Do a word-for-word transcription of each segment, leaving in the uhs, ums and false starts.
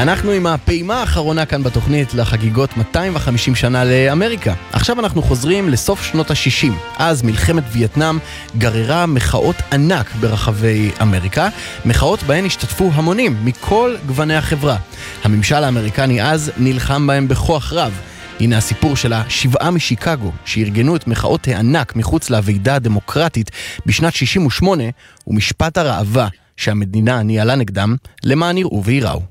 אנחנו עם הפעימה האחרונה כאן בתוכנית לחגיגות מאתיים וחמישים שנה לאמריקה. עכשיו אנחנו חוזרים לסוף שנות ה-שישים. אז מלחמת וייטנאם גררה מחאות ענק ברחבי אמריקה, מחאות בהן השתתפו המונים מכל גווני החברה. הממשל האמריקני אז נלחם בהם בכוח רב. הנה הסיפור של השבעה משיקגו, שארגנו את מחאות הענק מחוץ לוועידה הדמוקרטית בשנת שישים ושמונה, ומשפט הראווה שהמדינה ניהלה נגדם למען יראו ויראו.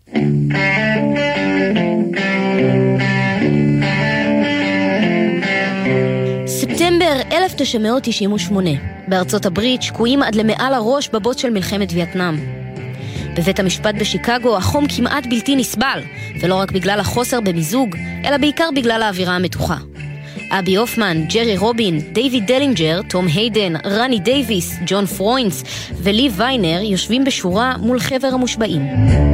ספטמבר אלף תשע מאות תשעים ושמונה. בארצות הברית שקועים עד למעל הראש בבוץ של מלחמת וייטנאם. בבית המשפט בשיקגו החום כמעט בלתי נסבל, ולא רק בגלל החוסר במיזוג, אלא בעיקר בגלל האווירה המתוחה. אבי הופמן, ג'רי רובין, דיוויד דלינג'ר, תום היידן, רני דייביס, ג'ון פרוינס ולי ויינר יושבים בשורה מול חבר המושבעים.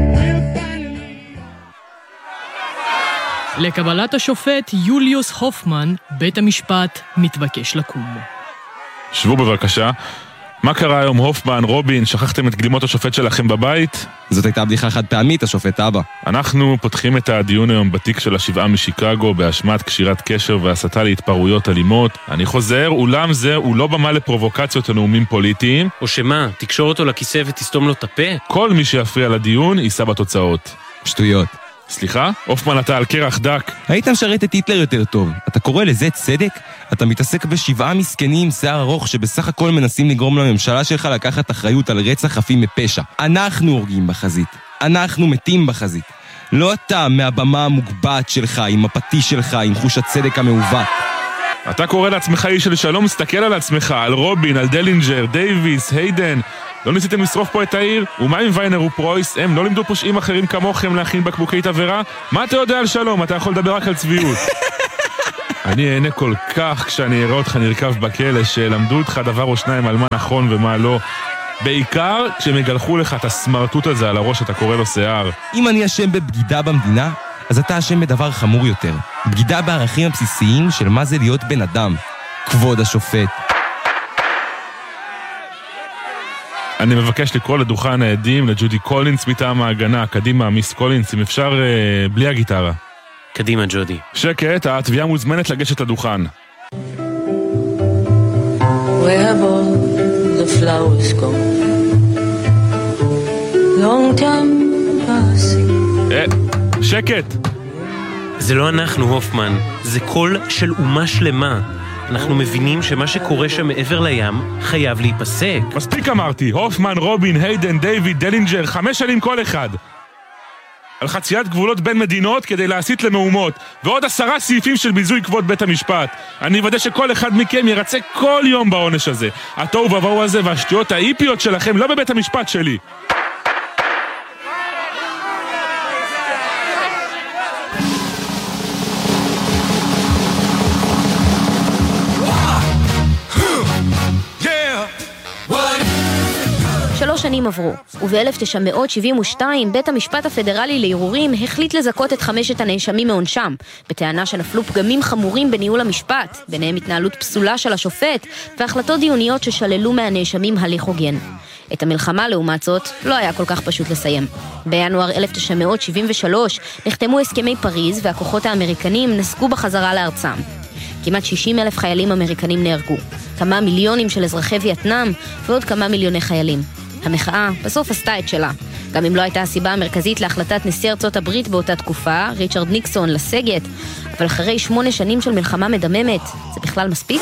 לקבלת השופט יוליוס הופמן, בית המשפט מתבקש לקום. שבו בבקשה. מה קרה היום, הופמן, רובין? שכחתם את גלימות השופט שלכם בבית? זאת הייתה בדיחה חד פעמית, השופט אבא. אנחנו פותחים את הדיון היום בתיק של השבעה משיקגו באשמת קשירת קשר והסתה להתפרעויות אלימות. אני חוזר, אולם זה הוא לא במה לפרובוקציות ונאומים פוליטיים. או שמה, תקשור אותו לכיסא ותסתום לו את הפה? כל מי שיפריע לדיון יישא בתוצאות. שטויות. סליחה? הופמן, אתה על קרח דק. היית משרת את היטלר יותר טוב. אתה קורא לזה צדק? אתה מתעסק בשבעה מסכנים שיער ארוך שבסך הכל מנסים לגרום לממשלה שלך לקחת אחריות על רצח חפים מפשע. אנחנו הורגים בחזית. אנחנו מתים בחזית. לא אתה מהבמה המוגבעת שלך, עם הפטיש שלך, עם חוש הצדק המעוות. אתה קורא לעצמך איש של שלום, מסתכל על עצמך, על רובין, על דלינג'ר, דייביס, היידן. לא ניסיתם לשרוף פה את העיר? ומה עם ויינר ופרויס? הם לא לימדו פושעים אחרים כמוכם להכין בקבוקי תבערה? מה אתה יודע על שלום? אתה יכול לדבר רק על צביעות. אני אענה כל כך כשאני אראה אותך נרכב בכלא, שלמדו אותך דבר או שניים על מה נכון ומה לא. בעיקר כשמגלחו לך את הסמרטוט הזה על הראש, אתה קורא לו שיער. אם אני אשם בבגידה במדינה, אז אתה אשם בדבר חמור יותר. בגידה בערכים הבסיסיים של מה זה להיות בן אדם. כבוד השופט. אני מבקש לקרוא לדוכן העדים לג'ודי קולינס מטעם ההגנה. קדימה, מיס קולינס, אם אפשר אה, בלי הגיטרה. קדימה, ג'ודי. שקט, התביעה מוזמנת לגשת לדוכן. Where have all the flowers gone? Long time passing. אה, שקט! זה לא אנחנו, הופמן. זה קול של אומה שלמה. אנחנו מבינים שמה שקורה שם מעבר לים חייב להיפסק. מספיק אמרתי, הופמן, רובין, היידן, דיוויד, דלינג'ר, חמש שנים כל אחד. על חציית גבולות בין מדינות כדי להסית למהומות, ועוד עשרה סעיפים של ביזוי כבוד בית המשפט. אני אוודא שכל אחד מכם ירצה כל יום בעונש הזה. התוהו ובוהו הזה והשטויות האיפיות שלכם לא בבית המשפט שלי. שלוש שנים עברו, וב-אלף תשע מאות שבעים ושתיים בית המשפט הפדרלי לערעורים החליט לזכות את חמשת הנאשמים מעונשם, בטענה שנפלו פגמים חמורים בניהול המשפט, ביניהם התנהלות פסולה של השופט, והחלטות דיוניות ששללו מהנאשמים הליך הוגן. את המלחמה לעומת זאת לא היה כל כך פשוט לסיים. בינואר אלף תשע מאות שבעים ושלוש נחתמו הסכמי פריז והכוחות האמריקנים נסקו בחזרה לארצם. כמעט שישים אלף חיילים אמריקנים נהרגו, כמה מיליונים של אזרחי וייטנאם ועוד כמה מיליוני חיילים. המחאה בסוף עשתה את שלה. גם אם לא הייתה הסיבה המרכזית להחלטת נשיא ארצות הברית באותה תקופה, ריצ'רד ניקסון, לסגת, אבל אחרי שמונה שנים של מלחמה מדממת, זה בכלל מספיק?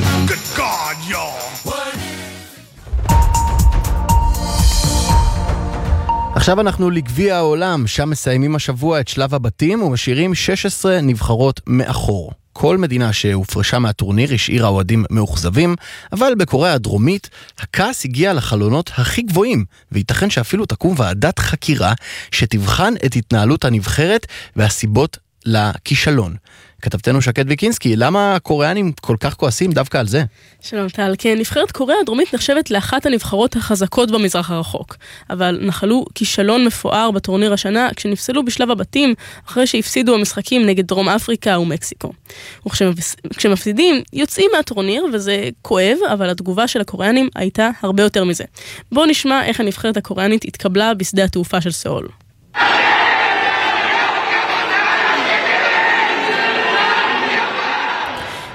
עכשיו אנחנו לגביע העולם, שם מסיימים השבוע את שלב הבתים ומשאירים שש עשרה נבחרות מאחור. כל מדינה שהופרשה מהטורניר השאירה אוהדים מאוכזבים, אבל בקוריאה הדרומית הכעס הגיע לחלונות הכי גבוהים, וייתכן שאפילו תקום ועדת חקירה שתבחן את התנהלות הנבחרת והסיבות לכישלון. כתבתנו שקד ויקינסקי, למה הקוריאנים כל כך כועסים דווקא על זה? שלום טל, כן, נבחרת קוריאה הדרומית נחשבת לאחת הנבחרות החזקות במזרח הרחוק, אבל נחלו כישלון מפואר בטורניר השנה כשנפסלו בשלב הבתים אחרי שהפסידו המשחקים נגד דרום אפריקה ומקסיקו. וכשמפסידים יוצאים מהטורניר וזה כואב, אבל התגובה של הקוריאנים הייתה הרבה יותר מזה. בואו נשמע איך הנבחרת הקוריאנית התקבלה בשדה התעופה של סאול.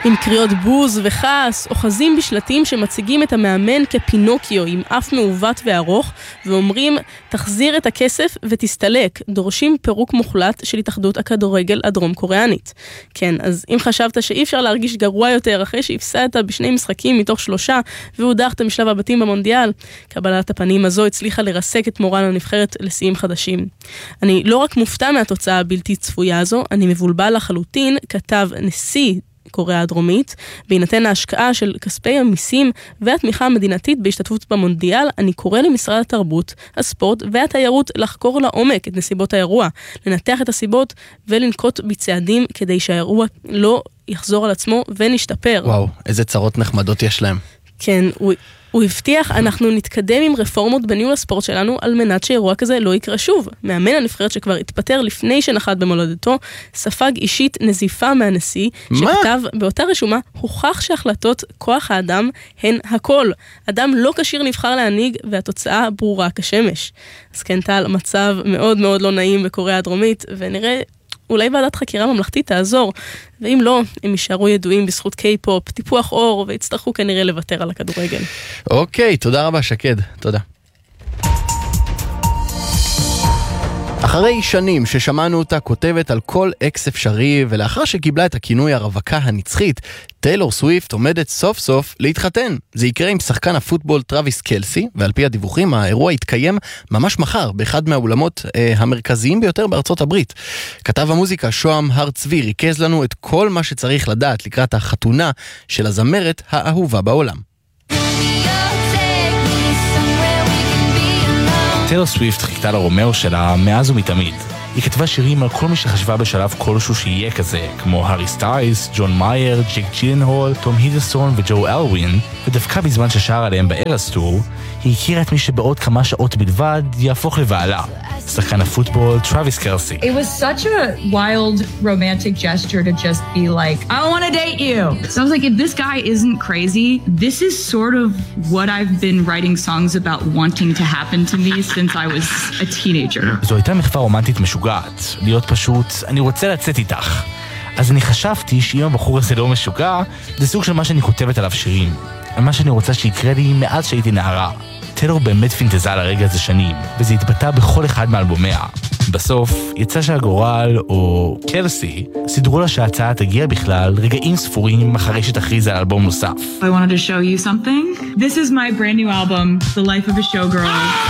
עם קריאות בוז וכעס, אוחזים בשלטים שמציגים את המאמן כפינוקיו עם אף מעוות וארוך, ואומרים, תחזיר את הכסף ותסתלק, דורשים פירוק מוחלט של התאחדות הכדורגל הדרום קוריאנית. כן, אז אם חשבת שאי אפשר להרגיש גרוע יותר אחרי שהפסדת בשני משחקים מתוך שלושה, והודחת משלב הבתים במונדיאל, קבלת הפנים הזו הצליחה לרסק את מורל הנבחרת לשיאים חדשים. אני לא רק מופתע מהתוצאה הבלתי צפויה הזו, אני מבולבל לחלוטין, כתב נשיא קוריאה הדרומית, בהינתן ההשקעה של כספי המיסים והתמיכה המדינתית בהשתתפות במונדיאל, אני קורא למשרד התרבות, הספורט והתיירות לחקור לעומק את נסיבות האירוע, לנתח את הסיבות ולנקוט בצעדים כדי שהאירוע לא יחזור על עצמו ונשתפר. וואו, איזה צרות נחמדות יש להם. כן, הוא, הוא הבטיח, אנחנו נתקדם עם רפורמות בניהול הספורט שלנו על מנת שאירוע כזה לא יקרה שוב. מאמן הנבחרת שכבר התפטר לפני שנחת במולדתו, ספג אישית נזיפה מהנשיא, שכתב באותה רשומה, הוכח שהחלטות כוח האדם הן הכל. אדם לא כשיר נבחר להנהיג והתוצאה ברורה כשמש. אז כן, טל, מצב מאוד מאוד לא נעים בקוריאה הדרומית, ונראה אולי ועדת חקירה ממלכתית תעזור, ואם לא, הם יישארו ידועים בזכות קיי-פופ, טיפוח אור, ויצטרכו כנראה לוותר על הכדורגל. אוקיי, תודה רבה שקד, תודה. אחרי שנים ששמענו אותה כותבת על כל אקס אפשרי, ולאחר שקיבלה את הכינוי הרווקה הנצחית, טיילור סוויפט עומדת סוף סוף להתחתן. זה יקרה עם שחקן הפוטבול טרוויס קלסי, ועל פי הדיווחים האירוע יתקיים ממש מחר, באחד מהאולמות אה, המרכזיים ביותר בארצות הברית. כתב המוזיקה שוהם הר צבי ריכז לנו את כל מה שצריך לדעת לקראת החתונה של הזמרת האהובה בעולם. טיילור סוויפט חיכתה לרומאו שלה מאז ומתמיד. היא כתבה שירים על כל מי שחשבה בשלב כלשהו שיהיה כזה, כמו הארי סטייס, ג'ון מאייר, ג'ייק ג'ילנהול, תום הידלסטון וג'ו אלווין, ודווקא בזמן ששר עליהם בארס טור, היא הכירה את מי שבעוד כמה שעות בלבד יהפוך לבעלה, שחקן הפוטבול טרוויס קלסי. It was such a wild romantic gesture to just be like, I want to date you. So I was like, if this guy isn't crazy, this is sort of what I've been writing songs about wanting to happen to me since I was a teenager. זו הייתה מחווה רומנטית משוגעת, להיות פשוט, אני רוצה לצאת איתך. אז אני חשבתי שאם הבחור הזה לא משוגע, זה סוג של מה שאני כותבת עליו שירים, על מה שאני רוצה שיקרה לי מאז שהייתי נערה. טיילור באמת פינטזה על הרגע הזה שנים, וזה התבטא בכל אחד מאלבומיה. בסוף, יצא שהגורל, או קלסי, סידרו לה שההצעה תגיע בכלל רגעים ספורים אחרי שתכריז על אלבום נוסף. I wanted to show you something. This is my brand new album, The Life of a Showgirl.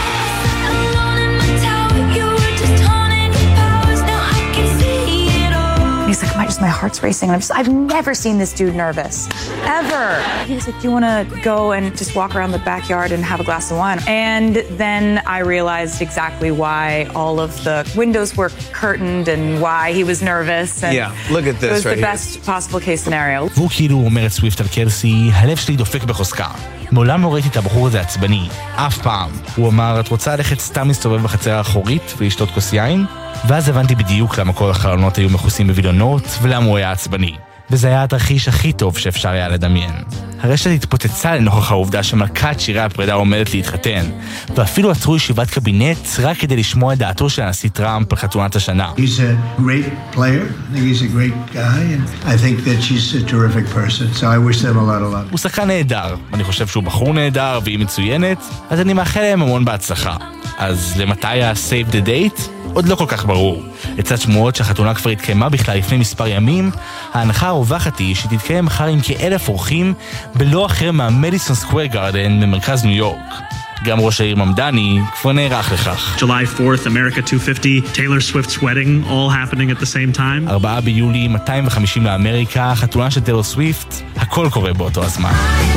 He's like, my, just my heart's racing. And I'm just, I've never seen this dude nervous. Ever. He was like, do you want to go and just walk around the backyard and have a glass of wine? And then I realized exactly why all of the windows were curtained and why he was nervous. And yeah, look at this right here. It was the here. best possible case scenario. והוא כאילו אומר את סוויפט על קלסי, הלב שלי דופק בחוזקה. מעולם לא ראיתי את הבחור הזה עצבני, אף פעם. הוא אמר, את רוצה ללכת סתם להסתובב בחצר האחורית ולשתות כוס יין? ואז הבנתי בדיוק למה כל החלונות היו מכוסים בווילונות ולמה הוא היה עצבני. וזה היה התרחיש הכי טוב שאפשר היה לדמיין. הרשת התפוצצה לנוכח העובדה שמלכת שירי הפרידה עומדת להתחתן, ואפילו עצרו ישיבת קבינט רק כדי לשמוע את דעתו של הנשיא טראמפ על חתונת השנה. He's a great player. I think he's a great guy, and I think that she's a terrific person. So I wish them a lot of luck. הוא שחקן נהדר, ואני חושב שהוא בחור נהדר והיא מצוינת, אז אני מאחל להם המון בהצלחה. אז למתי ה-save the date? עוד לא כל כך ברור. לצד שמועות שהחתונה כבר התקיימה בכלל לפני מספר ימים, ההנחה הרווחת היא שתתקיים מחר עם כאלף אורחים בלא אחר מהמדיסון סקוואר גארדן במרכז ניו יורק. גם ראש העיר ממדני כבר נערך לכך. July fourth, America two fifty, Taylor Swift's wedding, all happening at the same time. ארבעה ביולי, מאתיים וחמישים לאמריקה, חתונה של טיילור סוויפט, הכל קורה באותו הזמן.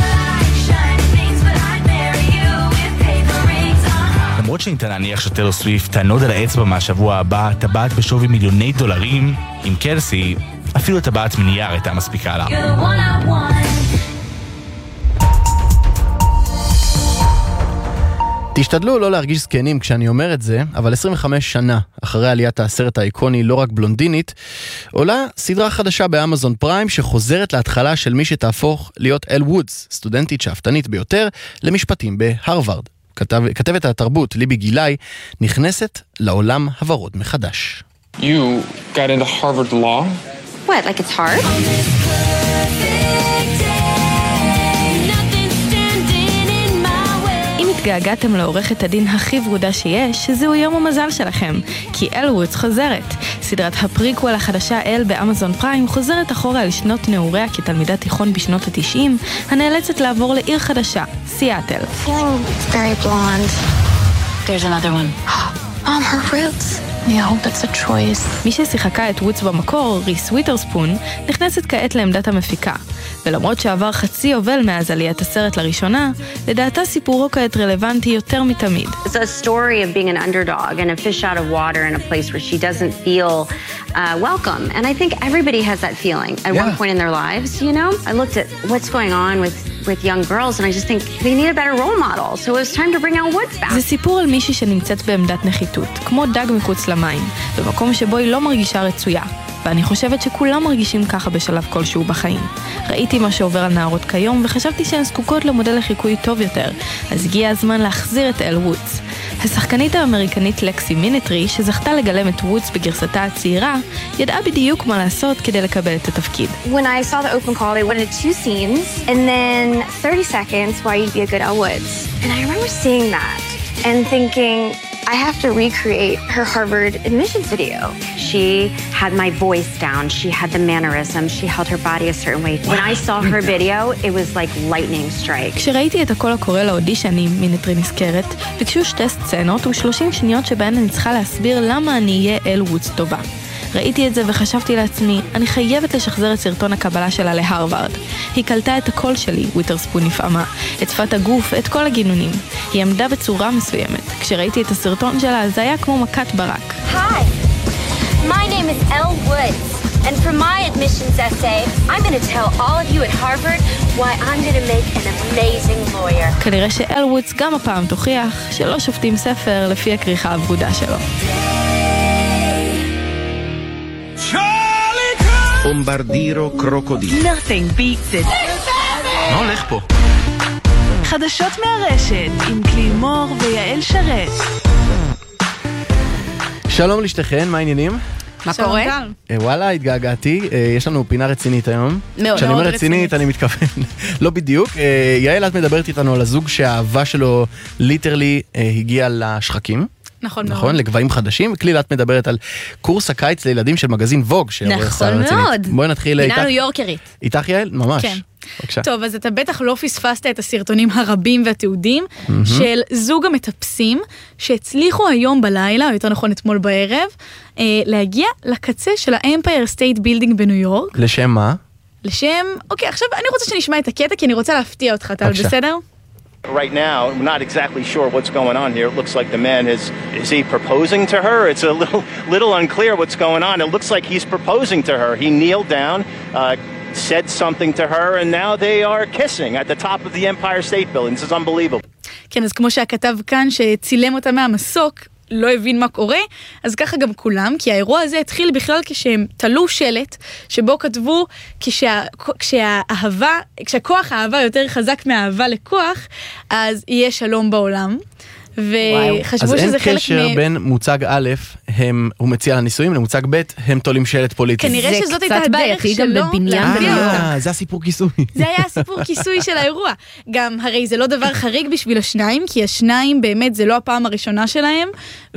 למרות שניתן להניח שטיילור סוויפט תענוד על האצבע מהשבוע הבא טבעת בשווי מיליוני דולרים, עם קלסי, אפילו טבעת מנייר הייתה מספיקה לה. תשתדלו לא להרגיש זקנים כשאני אומר את זה, אבל עשרים וחמש שנה אחרי עליית הסרט האיקוני לא רק בלונדינית, עולה סדרה חדשה באמזון פריים שחוזרת להתחלה של מי שתהפוך להיות אל וודס, סטודנטית שאפתנית ביותר למשפטים בהרווארד. כתב, כתבת התרבות ליבי גילאי נכנסת לעולם הוורוד מחדש. You got into Harvard Law? What, like it's hard? התגעגעתם לעורכת הדין הכי ורודה שיש, שזהו יום המזל שלכם, כי אל וודס חוזרת. סדרת הפריקוול החדשה אל באמזון פריים חוזרת אחורה על שנות נעוריה כתלמידת תיכון בשנות ה-תשעים, הנאלצת לעבור לעיר חדשה, סיאטל. Feeling very blonde. There's another one. On her roots. I hope it's a choice. מי ששיחקה את וודס במקור, ריס וויתרספון, נכנסת כעת לעמדת המפיקה. ולמרות שעבר חצי יובל מאז עליית הסרט לראשונה, לדעתה סיפורו כעת רלוונטי יותר מתמיד. It's a story of being an underdog and a fish out of water in a place where she doesn't feel uh, welcome. And I think everybody has that feeling at yeah. one point in their lives, you know? I looked at what's going on with with young girls and I just think they need a better role model. So it was time to bring out Woods back. זה סיפור על מישהי שנמצאת בעמדת נחיתות, כמו דג מחוץ למים, במקום שבו היא לא מרגישה רצויה. ואני חושבת שכולם מרגישים ככה בשלב כלשהו בחיים. ראיתי מה שעובר על נערות כיום וחשבתי שהן זקוקות למודל לחיקוי טוב יותר, אז הגיע הזמן להחזיר את אל וודס. השחקנית האמריקנית לקסי מיניטרי, שזכתה לגלם את וודס בגרסתה הצעירה, ידעה בדיוק מה לעשות כדי לקבל את התפקיד. When I saw the open call, they wanted two scenes and then thirty seconds why you'd be a good Elle Woods. And I remember seeing that and thinking, I have to recreate her Harvard admissions video. She had my voice down. She had the mannerisms. She held her body a certain way. When I saw her video, it was like lightning strike. כשראיתי את הקול הקורא לאודישנים, מיניטרי נזכרת, ביקשו שתי סצנות ו-שלושים שניות שבהן אני צריכה להסביר למה אני אהיה אל וודס טובה. ראיתי את זה וחשבתי לעצמי, אני חייבת לשחזר את סרטון הקבלה שלה להרווארד. היא קלטה את הקול שלי, וויתרספון נפעמה, את שפת הגוף, את כל הגינונים. היא עמדה בצורה מסוימת. כשראיתי את הסרטון שלה, זה היה כמו מכת ברק. Hi, my name is Elle Woods, and for my admissions essay, I'm going to tell all of you at Harvard why I'm going to make an amazing lawyer. כנראה שאל וודס גם הפעם תוכיח שלא שופטים ספר לפי הכריכה הוורודה שלו. בומברדירו קרוקודיל. Nothing beats it. מה הולך פה? חדשות מהרשת עם קלימור ויעל שרת. שלום לשתיכן, מה העניינים? מה קורה? וואלה, התגעגעתי, יש לנו פינה רצינית היום. מאוד כשאני אומר רצינית, אני מתכוון, לא בדיוק. יעל, את מדברת איתנו על הזוג שהאהבה שלו ליטרלי הגיעה לשחקים. נכון, נכון, לגבהים חדשים. כליל, את מדברת על קורס הקיץ לילדים של מגזין ווג. נכון מאוד. בואי נתחיל איתך. פינה ניו יורקרית. איתך יעל? ממש. כן. בבקשה. טוב, אז אתה בטח לא פספסת את הסרטונים הרבים והתיעודים mm-hmm. של זוג המטפסים שהצליחו היום בלילה, או יותר נכון אתמול בערב, אה, להגיע לקצה של האמפייר סטייט בילדינג בניו יורק. לשם מה? לשם, אוקיי, עכשיו אני רוצה שנשמע את הקטע, כי אני רוצה להפתיע אותך, טל, בסדר? Right now, we're not exactly sure what's going on here. It looks like the man is, is he proposing to her? It's a little, little unclear what's going on. It looks like he's proposing to her. He kneeled down, uh, said something to her, and now they are kissing at the top of the Empire State Building. This is unbelievable. כן, אז כמו שהכתב כאן שצילם אותה מהמסוק, לא הבין מה קורה, אז ככה גם כולם, כי האירוע הזה התחיל בכלל כשהם תלו שלט, שבו כתבו כשה, כשהאהבה, כשהכוח האהבה יותר חזק מהאהבה לכוח, אז יהיה שלום בעולם. וחשבו שזה חלק מ... אז אין קשר בין מוצג א', הם, הוא מציע לניסויים, למוצג ב', הם תולים שלט פוליטי. כנראה שזאת הייתה הדרך שלו. אה, זה הסיפור כיסוי. זה היה הסיפור כיסוי של האירוע. גם הרי זה לא דבר חריג בשביל השניים, כי השניים באמת זה לא הפעם הראשונה שלהם,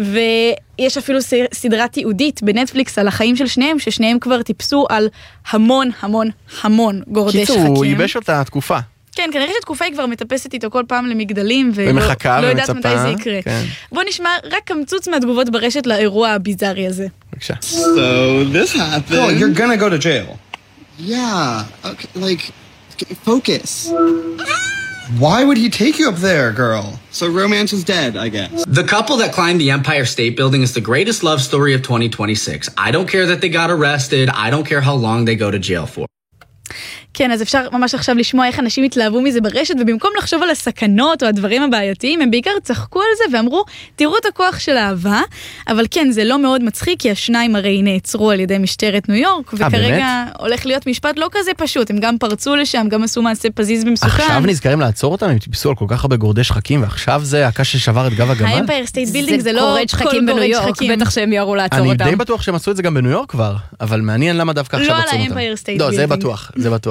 ויש אפילו סדרה תיעודית בנטפליקס על החיים של שניהם, ששניהם כבר טיפסו על המון המון המון גורדי שחקים. קיצור, הוא ייבש אותה תקופה. כן, כנראה שתקופה היא כבר מטפסת איתו כל פעם למגדלים, ולא לא יודעת מתי זה יקרה. כן. בוא נשמע רק קמצוץ מהתגובות ברשת לאירוע הביזארי הזה. בבקשה. So this happened. Oh, you're gonna go to jail. Yeah, okay, like, focus. Why would he take you up there, girl? So romance is dead, I guess. The couple that climbed the Empire State Building is the greatest love story of twenty twenty-six. I don't care that they got arrested. I don't care how long they go to jail for. כן, אז אפשר ממש עכשיו לשמוע איך אנשים התלהבו מזה ברשת, ובמקום לחשוב על הסכנות או הדברים הבעייתיים, הם בעיקר צחקו על זה ואמרו, תראו את הכוח של האהבה, אבל כן, זה לא מאוד מצחיק, כי השניים הרי נעצרו על ידי משטרת ניו יורק, וכרגע הולך להיות משפט לא כזה פשוט, הם גם פרצו לשם, גם עשו מעשה פזיז במסוכן. עכשיו נזכרים לעצור אותם, הם טיפסו על כל כך הרבה גורדי שחקים, ועכשיו זה הקש ששבר את גב הגמל. האמפייר סטייט בילדינג זה לא גורד שחקים בניו יורק, בטח שהם יורו לעצור אותם. אני די בטוח שהם עשו את זה גם בניו יורק כבר, אבל מעניין למה דווקא עכשיו עצרו אותם. לא על האמפייר סטייט בילדינג. לא, זה בטוח, זה בטוח.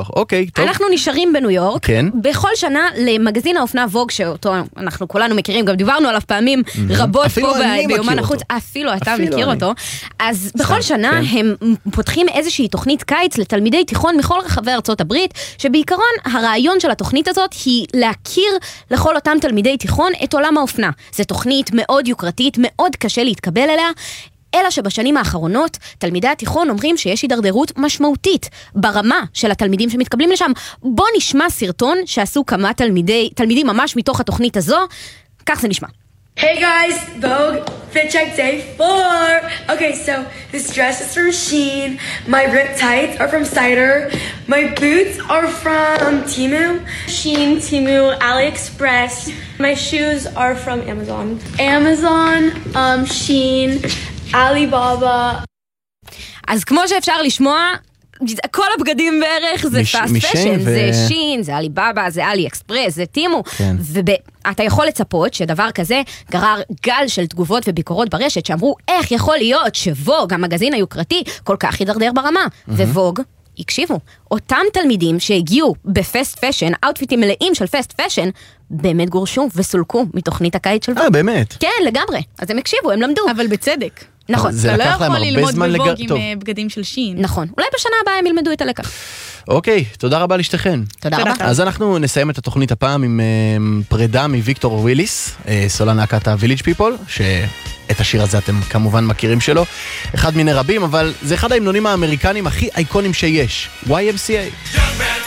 אוקיי, טוב. אנחנו נשארים בניו יורק. כן. בכל שנה למגזין האופנה ווג, שאותו אנחנו כולנו מכירים, גם דיברנו עליו פעמים רבות פה ביומן החוץ, אפילו אתה מכיר אותו. אז בכל שנה הם פותחים איזושהי תוכנית קיץ לתלמידי תיכון מכל רחבי ארצות הברית, שבעיקרון הרעיון של התוכנית הזאת היא להכיר לכל אותם תלמידי תיכון את עולם האופנה. זו תוכנית מאוד יוקרתית, מאוד קשה להתקבל אליה, אלא שבשנים האחרונות תלמידי התיכון אומרים שיש הידרדרות משמעותית ברמה של התלמידים שמתקבלים לשם. בוא נשמע סרטון שעשו כמה תלמידי, תלמידים ממש מתוך התוכנית הזו, כך זה נשמע. Hey guys, Vogue, Fit Check Day four. Okay, so this dress is from Shein. My rip tights are from Cider. My boots are from Temu. Shein, Temu, AliExpress. My shoes are from Amazon. Amazon, um, Shein, Alibaba. אז כמו שאפשר לשמוע, כל הבגדים בערך זה פאסט פשן, זה שין, זה אליבאבא, זה אלי אקספרס, זה טימו, ואתה יכול לצפות שדבר כזה גרר גל של תגובות וביקורות ברשת שאמרו איך יכול להיות שוג, המגזין היוקרתי, כל כך ידרדר ברמה, ווג, הקשיבו, אותם תלמידים שהגיעו בפסט פשן, אאוטפיטים מלאים של פסט פשן, באמת גורשו וסולקו מתוכנית הקיץ של ווג. אה, באמת? כן, לגמרי, אז הם הקשיבו, הם למדו. אבל בצדק. נכון. אתה לא יכול ללמוד בווג עם בגדים של שין. נכון. אולי בשנה הבאה הם ילמדו את הלקח. אוקיי, תודה רבה לשתיכן. תודה רבה. אז אנחנו נסיים את התוכנית הפעם עם פרידה מוויקטור וויליס, סולן להקת הוויליג' פיפול, שאת השיר הזה אתם כמובן מכירים שלו. אחד מיני רבים, אבל זה אחד ההמנונים האמריקנים הכי אייקונים שיש. וואי אם סי איי.